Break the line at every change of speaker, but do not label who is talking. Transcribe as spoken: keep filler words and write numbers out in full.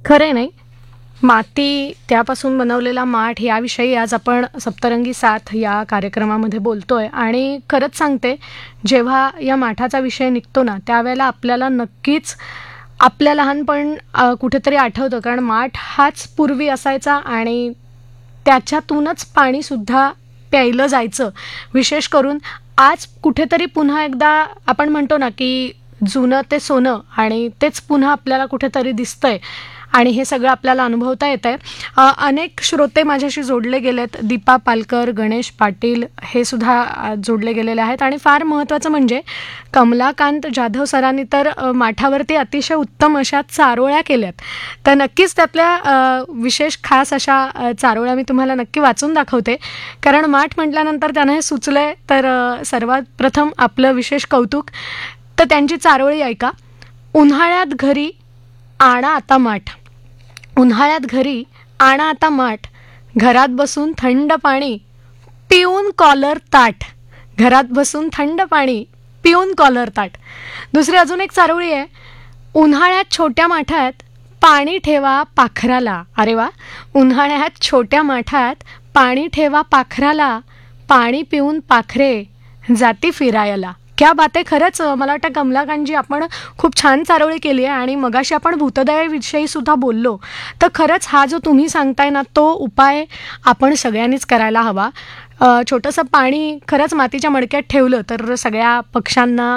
खरं नाही. माती त्यापासून बनवलेला माठ याविषयी आज आपण सप्तरंगी साथ या कार्यक्रमामध्ये बोलतोय आणि खरंच सांगते, जेव्हा या माठाचा विषय निघतो ना त्यावेळेला आपल्याला नक्कीच आपल्या लहानपण अ, कुठेतरी आठवतं, कारण माठ हाच पूर्वी असायचा आणि त्याच्यातूनच पाणीसुद्धा प्यायलं जायचं. विशेष करून आज कुठेतरी पुन्हा एकदा आपण म्हणतो ना की जुनं ते सोनं आणि तेच पुन्हा आपल्याला कुठेतरी दिसतंय आणि हे सगळं आपल्याला अनुभवता येत आहे. अनेक श्रोते माझ्याशी जोडले गेलेत. दीपा पालकर, गणेश पाटील हे सुद्धा अ, जोडले गेलेले आहेत आणि फार महत्त्वाचं म्हणजे कमलाकांत जाधव सरांनी तर अ, माठावरती अतिशय उत्तम अशा चारोळ्या केल्यात. तर नक्कीच त्यातल्या अ, विशेष खास अशा अ, चारोळ्या मी तुम्हाला नक्की वाचून दाखवते, कारण माठ म्हटल्यानंतर त्यांना हे सुचलंय तर अ, सर्वात प्रथम आपलं विशेष कौतुक. तर त्यांची चारोळी ऐका. उन्हाळ्यात घरी आणा आता माठ, उन्हाळ्यात घरी आणा आता माठ, घरात बसून थंड पाणी पिऊन कॉलर ताट, घरात बसून थंड पाणी पिऊन कॉलर ताट. दुसरी अजून एक चारोळी आहे. उन्हाळ्यात छोट्या माठात पाणी ठेवा पाखराला. अरे वा. उन्हाळ्यात छोट्या माठात पाणी ठेवा पाखराला, पाणी पिऊन पाखरे जाती फिरायला. क्या बात आहे. खरंच मला वाटतं कमलाकांतजी आपण खूप छान चारोळी केली आहे आणि मगाशी आपण भूतदयाविषयी सुद्धा बोललो. तर खरंच हा जो तुम्ही सांगताय ना तो उपाय आपण सगळ्यांनीच करायला हवा. अ, छोटंसं पाणी खरंच मातीच्या मडक्यात ठेवलं तर सगळ्या पक्ष्यांना